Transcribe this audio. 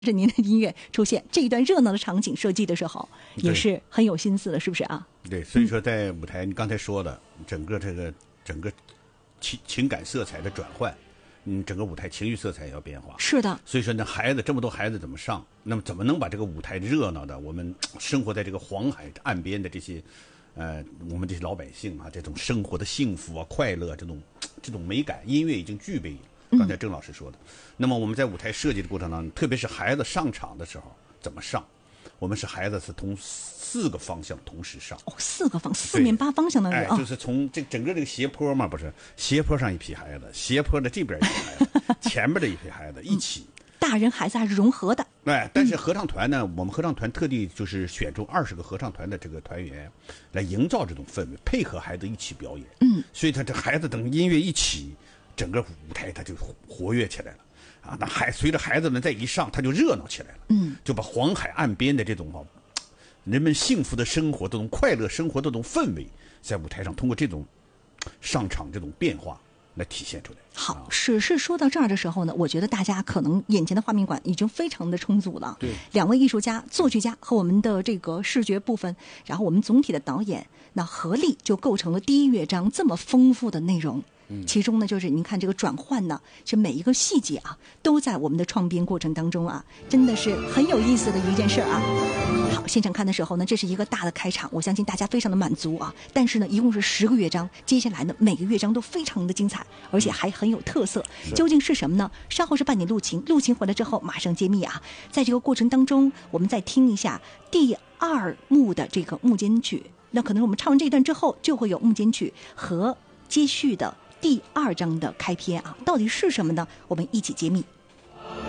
是您的音乐出现，这一段热闹的场景设计的时候，也是很有心思的，是不是啊？ 对，所以说在舞台，你刚才说的整个情感色彩的转换，整个舞台情绪色彩也要变化。 是的。 所以说呢，这么多孩子怎么上？那么怎么能把这个舞台热闹的，我们生活在这个黄海岸边的这些，我们这些老百姓啊，这种生活的幸福啊、快乐这种美感，音乐已经具备。刚才郑老师说的，那么我们在舞台设计的过程当中，特别是孩子上场的时候怎么上，我们是孩子是从4个方向同时上。 哦，4个四面八方向的人啊， 就是从整个这个斜坡嘛，不是斜坡上一批孩子，斜坡的这边一批孩子，前面的一批孩子一起。 大人孩子还是融合的。 但是合唱团呢，我们合唱团特地就是选出20个合唱团的这个团员，来营造这种氛围，配合孩子一起表演。所以他这孩子等音乐一起，整个舞台它就活跃起来了啊！那随着孩子们再一上，它就热闹起来了。就把黄海岸边的这种人们幸福的生活、这种快乐生活的这种氛围，在舞台上通过这种上场这种变化来体现出来。 好，史事说到这儿的时候呢，我觉得大家可能眼前的画面感已经非常的充足了。 对 ，2位艺术家、作曲家和我们的这个视觉部分，然后我们总体的导演，那合力就构成了第一乐章这么丰富的内容。其中呢，就是您看这个转换呢，是每一个细节啊，都在我们的创编过程当中啊，真的是很有意思的一件事啊。好，现场看的时候呢，这是一个大的开场，我相信大家非常的满足啊。但是呢，一共是10个乐章，接下来呢，每个乐章都非常的精彩，而且还很有特色。究竟是什么呢？稍后是伴你录琴回来之后马上揭秘啊。在这个过程当中，我们再听一下第2幕的这个幕间曲。那可能我们唱完这一段之后，就会有幕间曲和接续的第2章的开篇啊，到底是什么呢？我们一起揭秘。